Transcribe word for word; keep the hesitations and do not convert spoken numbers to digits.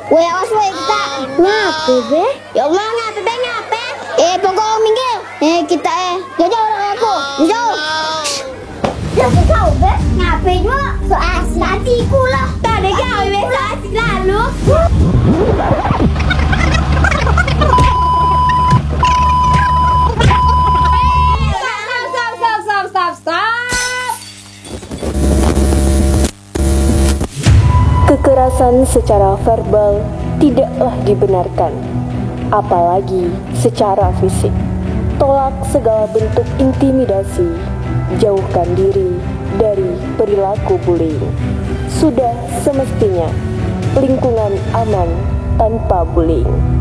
Weh, awas weh kita. Ngape be? Ya Allah, ngape be ngape? Eh, pokok minggir. Eh, kita eh jauh orang aku. Jauh. Ya kau be, ngape juga? So asik hatiku lah. Tak ada kau be, so asik lalu. Stop, stop, stop, stop, stop. Kekerasan secara verbal tidaklah dibenarkan, apalagi secara fisik. Tolak segala bentuk intimidasi, jauhkan diri dari perilaku bullying. Sudah semestinya lingkungan aman tanpa bullying.